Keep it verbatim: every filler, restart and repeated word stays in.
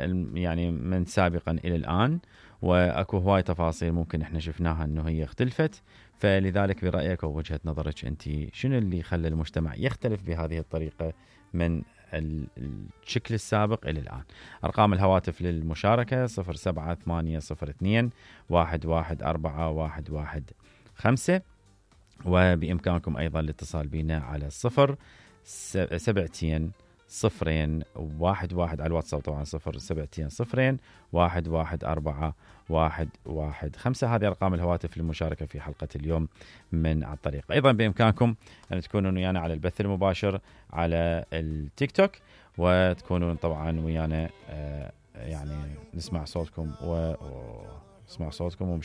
يعني من سابقا إلى الآن، وأكو هواي تفاصيل ممكن إحنا شفناها أنه هي اختلفت. فلذلك برأيك أو وجهة نظرك أنت شنو اللي خلى المجتمع يختلف بهذه الطريقة من الشكل السابق إلى الآن؟ أرقام الهواتف للمشاركة صفر سبعة ثمانية صفر اثنين واحد واحد أربعة واحد واحد خمسة، وبإمكانكم أيضا الاتصال بنا على الصفر سبعتين صفرين واحد واحد على الواتساب، طبعا صفر سبعتين صفرين واحد واحد أربعة واحد واحد خمسة. هذه أرقام الهواتف للمشاركة في حلقة اليوم من على الطريق. أيضا بإمكانكم أن تكونوا ويانا على البث المباشر على التيك توك، وتكونون طبعا ويانا يعني نسمع صوتكم ونسمع صوتكم